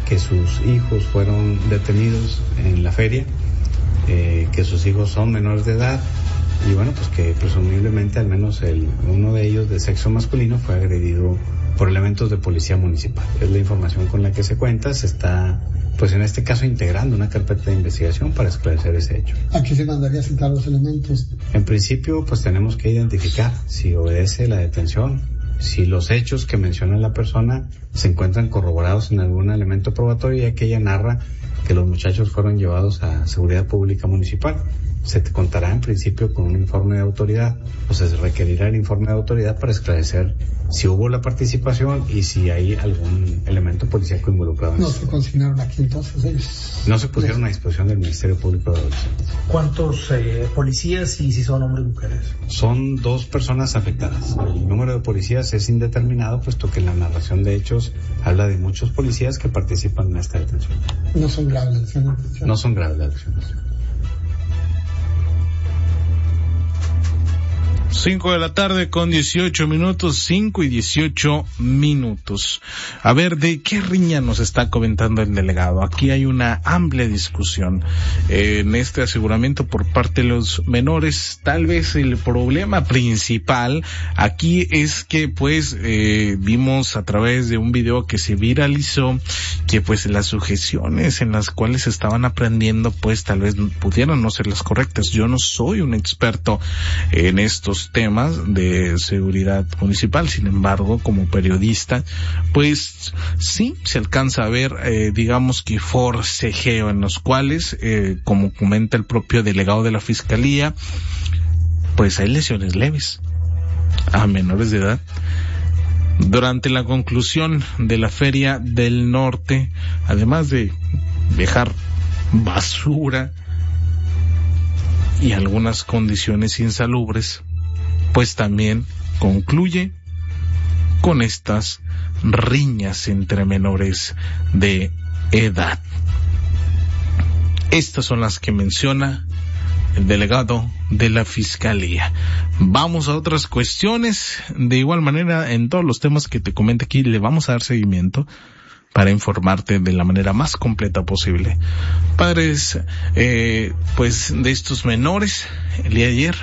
que sus hijos fueron detenidos en la feria, que sus hijos son menores de edad y bueno, pues que presumiblemente al menos uno de ellos de sexo masculino fue agredido por elementos de policía municipal. Es la información con la que se cuenta. Se está, pues en este caso, integrando una carpeta de investigación para esclarecer ese hecho. ¿A qué se mandaría a citar los elementos? En principio, pues tenemos que identificar si obedece la detención, si los hechos que menciona la persona se encuentran corroborados en algún elemento probatorio, ya que ella narra que los muchachos fueron llevados a Seguridad Pública Municipal. Se te contará en principio con un informe de autoridad, o se requerirá el informe de autoridad para esclarecer si hubo la participación y si hay algún elemento policíaco involucrado en ¿No eso. se consignaron aquí entonces ellos? No se pusieron a disposición del Ministerio Público de Adolescentes. ¿Cuántos policías y si son hombres y mujeres? Son 2 personas afectadas. El número de policías es indeterminado, puesto que la narración de hechos habla de muchos policías que participan en esta detención. No son graves las lesiones. No son graves las lesiones. 5:18 5 y 18 minutos. A ver, ¿de qué riña nos está comentando el delegado? Aquí hay una amplia discusión en este aseguramiento por parte de los menores. Tal vez el problema principal aquí es que pues vimos a través de un video que se viralizó que pues las sujeciones en las cuales estaban aprendiendo pues tal vez pudieran no ser las correctas. Yo no soy un experto en estos temas de seguridad municipal, sin embargo, como periodista, pues sí se alcanza a ver, digamos que forcejeo en los cuales, como comenta el propio delegado de la Fiscalía, pues hay lesiones leves a menores de edad. Durante la conclusión de la Feria del Norte, además de dejar basura y algunas condiciones insalubres, pues también concluye con estas riñas entre menores de edad. Estas son las que menciona el delegado de la Fiscalía. Vamos a otras cuestiones. De igual manera, en todos los temas que te comento aquí, le vamos a dar seguimiento para informarte de la manera más completa posible. Padres, pues de estos menores, el día de ayer